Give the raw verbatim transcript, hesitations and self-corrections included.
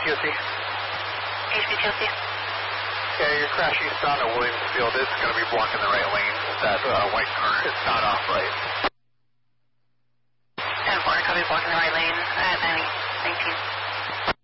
T O C. H B T O C. Yeah, your crash eastbound at Williamsfield is going to be blocking the right lane. That uh, white car is not off right. ten four, copy, blocking the right lane at ninety, nineteen.